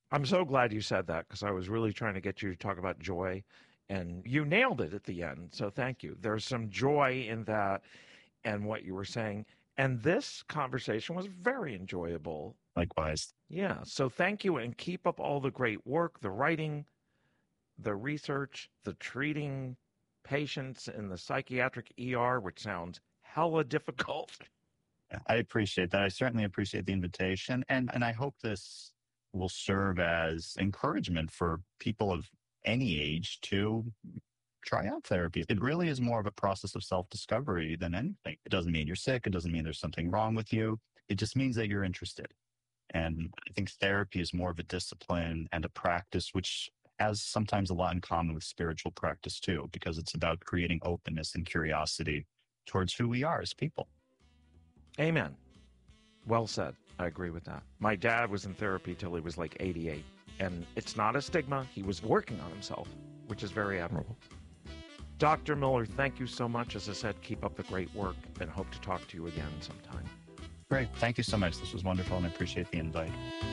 I'm so glad you said that because I was really trying to get you to talk about joy, and you nailed it at the end. So thank you. There's some joy in that and what you were saying. And this conversation was very enjoyable. Likewise. Yeah. So thank you and keep up all the great work, the writing, the research, the treating patients in the psychiatric ER, which sounds hella difficult. I appreciate that. I certainly appreciate the invitation. And I hope this will serve as encouragement for people of any age to try out therapy. It really is more of a process of self-discovery than anything. It doesn't mean you're sick. It doesn't mean there's something wrong with you. It just means that you're interested. And I think therapy is more of a discipline and a practice, which has sometimes a lot in common with spiritual practice too, because it's about creating openness and curiosity towards who we are as people. Amen. Well said. I agree with that. My dad was in therapy till he was like 88, and it's not a stigma. He was working on himself, which is very admirable. Dr. Miller, thank you so much. As I said, keep up the great work and hope to talk to you again sometime. Great. Thank you so much. This was wonderful and I appreciate the invite.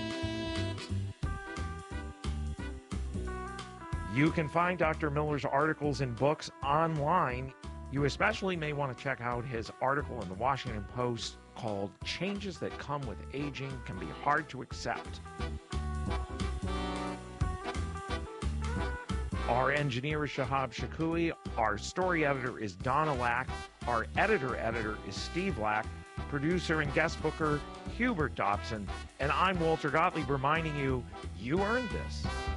You can find Dr. Miller's articles and books online. You especially may want to check out his article in the Washington Post called Changes That Come with Aging Can Be Hard to Accept. Our engineer is Shahab Shakui. Our story editor is Donna Lack. Our editor is Steve Lack. Producer and guest booker, Hubert Dobson. And I'm Walter Gottlieb reminding you, you earned this.